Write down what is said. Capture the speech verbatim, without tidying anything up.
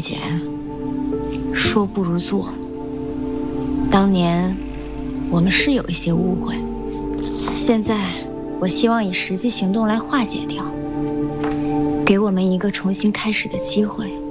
姐，说不如做。当年我们是有一些误会，现在我希望以实际行动来化解掉，给我们一个重新开始的机会。